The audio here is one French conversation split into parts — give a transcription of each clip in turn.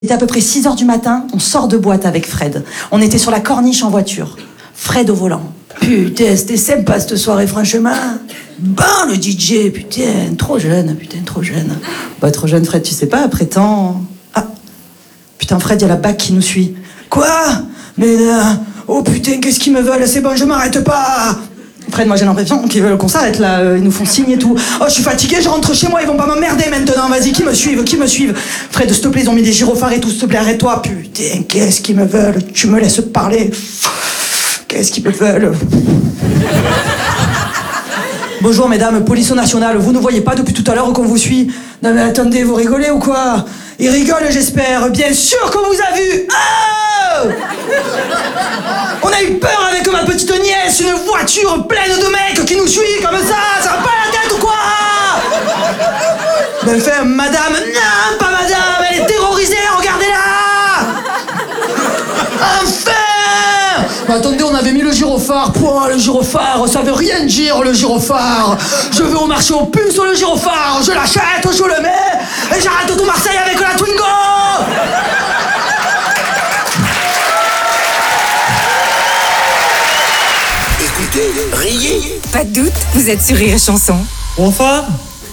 Il était à peu près 6h du matin, on sort de boîte avec Fred. On était sur la corniche en voiture. Fred au volant. Putain, c'était sympa cette soirée, franchement. Bon, le DJ, putain, trop jeune. Bah, trop jeune, Fred, tu sais pas, après tant... Ah, putain, Fred, il y a la BAC qui nous suit. Quoi? Mais là... Oh putain, qu'est-ce qu'ils me veulent? C'est bon, je m'arrête pas. Fred, moi j'ai l'impression qu'ils veulent qu'on s'arrête là, ils nous font signer tout. Oh, je suis fatigué, je rentre chez moi, ils vont pas m'emmerder maintenant, vas-y, qui me suivent? Fred, s'il te plaît, ils ont mis des gyrophares et tout, s'il te plaît, arrête-toi. Putain, qu'est-ce qu'ils me veulent? Tu me laisses parler. Qu'est-ce qu'ils me veulent? Bonjour mesdames, police nationale, vous ne voyez pas depuis tout à l'heure qu'on vous suit? Non mais attendez, vous rigolez ou quoi? Ils rigolent, j'espère. Bien sûr qu'on vous a vu. Oh! On a eu peur avec ma petite nièce, une voiture pleine de mecs qui nous suivent comme ça va pas la tête ou quoi? Ben enfin, madame, non, pas madame, elle est terrorisée, regardez-la! Enfin! Mais attendez, on avait mis le gyrophare. Pouah, le gyrophare, ça veut rien dire, le gyrophare. Je vais au marché aux puces, le gyrophare. Je l'achète, je le mets, et j'arrête tout Marseille avec la Twingo. Écoutez, riez. Pas de doute, vous êtes sur Rire et Chanson. Bonsoir.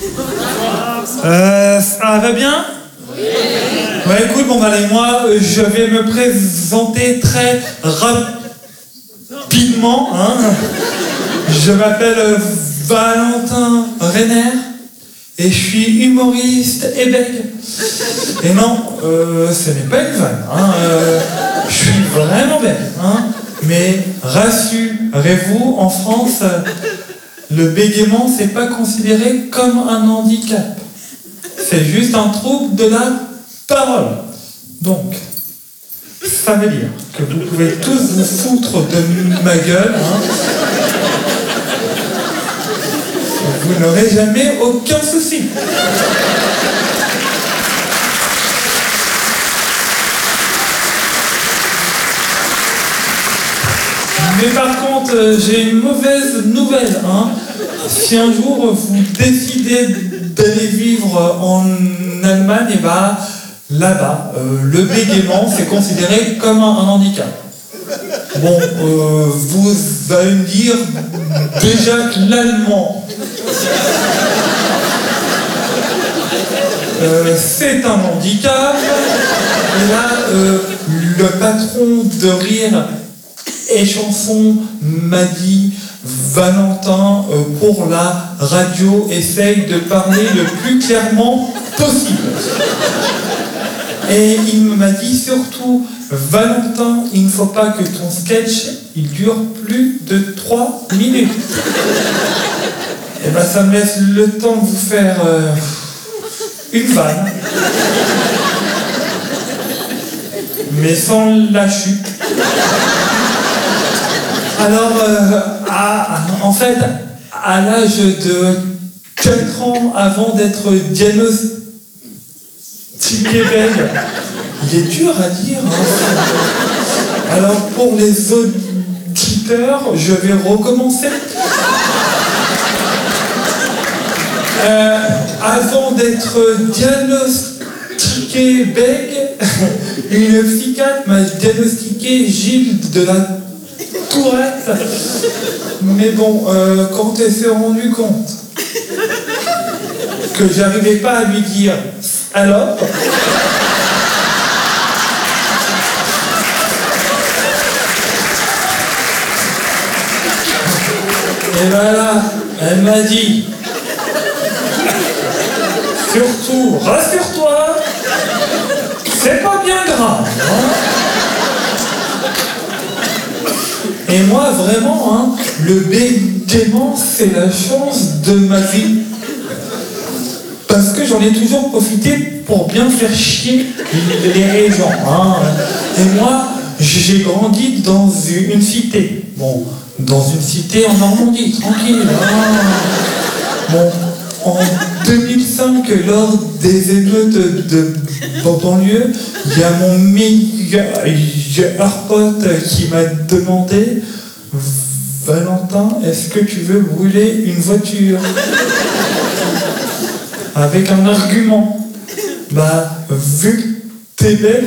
Ça va bien? Ouais, écoute, bon, allez, moi, je vais me présenter très rapidement, hein. Je m'appelle Valentin Renner et je suis humoriste et bègue. Et non, ce n'est pas une vanne, hein. Je suis vraiment bègue, hein. Mais rassurez-vous, en France, le bégaiement, c'est pas considéré comme un handicap. C'est juste un trouble de la parole. Donc, ça veut dire que vous pouvez tous vous foutre de ma gueule, hein. Vous n'aurez jamais aucun souci. Mais par contre, j'ai une mauvaise nouvelle, hein. Si un jour vous décidez d'aller vivre en Allemagne, et bah là-bas, le bégaiement c'est considéré comme un handicap. Bon, vous allez me dire déjà que l'allemand c'est un handicap. Et là, le patron de Rire et Chanson m'a dit: Valentin, pour la radio, essaye de parler le plus clairement possible. Et il m'a dit surtout: Valentin, il ne faut pas que ton sketch il dure plus de 3 minutes. Et ben ça me laisse le temps de vous faire une vanne. Mais sans la chute. Alors, en fait, à l'âge de 4 ans, avant d'être diagnostiqué bègue, il est dur à dire, hein. Alors, pour les auditeurs, je vais recommencer. Avant d'être diagnostiqué bègue, une psychiatre m'a diagnostiqué Gilles de la Tourette. Mais bon, quand elle s'est rendue compte que j'arrivais pas à lui dire salope, et voilà, elle m'a dit: surtout, rassure-toi, c'est pas bien grave, hein. Et moi, vraiment, hein, le bégaiement, c'est la chance de ma vie. Parce que j'en ai toujours profité pour bien faire chier les gens, hein. Et moi, j'ai grandi dans une cité. Bon, dans une cité en Normandie, tranquille, hein. Bon, en 2005, lors des émeutes de banlieue, il y a mon meilleur pote qui m'a demandé: Valentin, est-ce que tu veux brûler une voiture? Avec un argument. Bah, vu T'es belle.